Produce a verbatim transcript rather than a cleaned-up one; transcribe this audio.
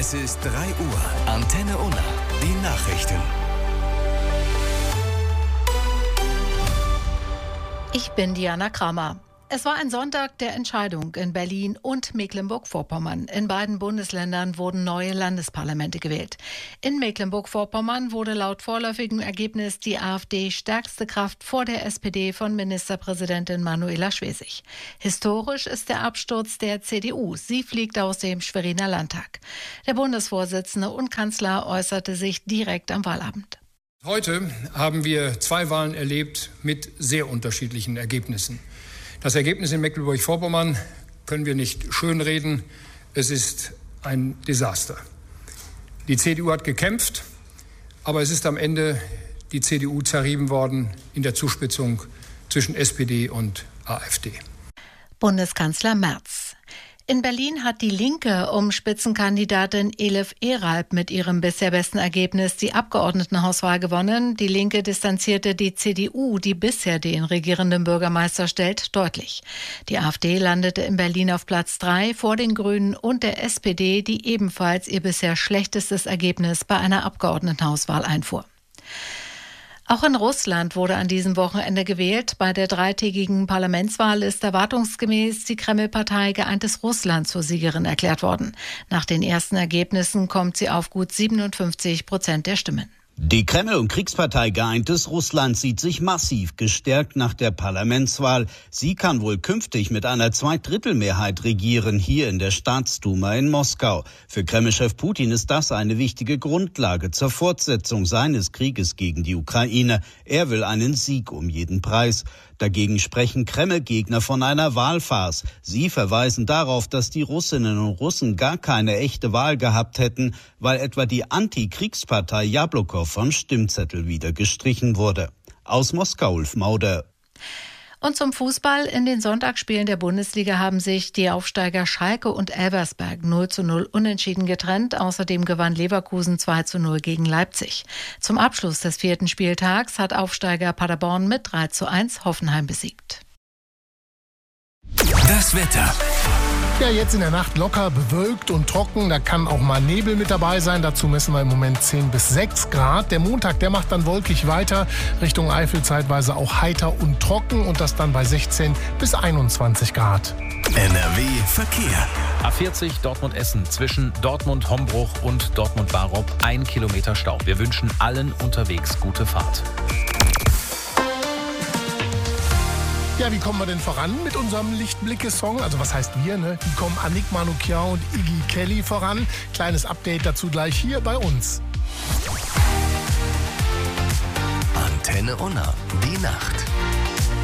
Es ist drei Uhr. Antenne Unna. Die Nachrichten. Ich bin Diana Kramer. Es war ein Sonntag der Entscheidung in Berlin und Mecklenburg-Vorpommern. In beiden Bundesländern wurden neue Landesparlamente gewählt. In Mecklenburg-Vorpommern wurde laut vorläufigem Ergebnis die AfD stärkste Kraft vor der S P D von Ministerpräsidentin Manuela Schwesig. Historisch ist der Absturz der C D U. Sie fliegt aus dem Schweriner Landtag. Der Bundesvorsitzende und Kanzler äußerte sich direkt am Wahlabend. Heute haben wir zwei Wahlen erlebt mit sehr unterschiedlichen Ergebnissen. Das Ergebnis in Mecklenburg-Vorpommern können wir nicht schönreden. Es ist ein Desaster. Die C D U hat gekämpft, aber es ist am Ende die C D U zerrieben worden in der Zuspitzung zwischen S P D und AfD. Bundeskanzler Merz. In Berlin hat die Linke um Spitzenkandidatin Elif Eralp mit ihrem bisher besten Ergebnis die Abgeordnetenhauswahl gewonnen. Die Linke distanzierte die C D U, die bisher den regierenden Bürgermeister stellt, deutlich. Die AfD landete in Berlin auf Platz drei vor den Grünen und der S P D, die ebenfalls ihr bisher schlechtestes Ergebnis bei einer Abgeordnetenhauswahl einfuhr. Auch in Russland wurde an diesem Wochenende gewählt. Bei der dreitägigen Parlamentswahl ist erwartungsgemäß die Kreml-Partei Geeintes Russland zur Siegerin erklärt worden. Nach den ersten Ergebnissen kommt sie auf gut siebenundfünfzig Prozent der Stimmen. Die Kreml- und Kriegspartei Geeintes Russland sieht sich massiv gestärkt nach der Parlamentswahl. Sie kann wohl künftig mit einer Zweidrittelmehrheit regieren, hier in der Staatsduma in Moskau. Für Kreml-Chef Putin ist das eine wichtige Grundlage zur Fortsetzung seines Krieges gegen die Ukraine. Er will einen Sieg um jeden Preis. Dagegen sprechen Kreml-Gegner von einer Wahlfarce. Sie verweisen darauf, dass die Russinnen und Russen gar keine echte Wahl gehabt hätten, weil etwa die Antikriegspartei Jablokow vom Stimmzettel wieder gestrichen wurde. Aus Moskau, Ulf Mauder. Und zum Fußball. In den Sonntagsspielen der Bundesliga haben sich die Aufsteiger Schalke und Elversberg null zu null unentschieden getrennt. Außerdem gewann Leverkusen zwei zu null gegen Leipzig. Zum Abschluss des vierten Spieltags hat Aufsteiger Paderborn mit drei zu eins Hoffenheim besiegt. Das Wetter. Ja, jetzt in der Nacht locker bewölkt und trocken. Da kann auch mal Nebel mit dabei sein. Dazu messen wir im Moment zehn bis sechs Grad. Der Montag, der macht dann wolkig weiter. Richtung Eifel zeitweise auch heiter und trocken. Und das dann bei sechzehn bis einundzwanzig Grad. N R W Verkehr. A vierzig Dortmund-Essen zwischen Dortmund-Hombruch und Dortmund-Barup ein Kilometer Stau. Wir wünschen allen unterwegs gute Fahrt. Ja, wie kommen wir denn voran mit unserem Lichtblicke-Song? Also was heißt wir, ne? Wie kommen Annick Manoukian und Iggy Kelly voran? Kleines Update dazu gleich hier bei uns. Antenne Unna, die Nacht.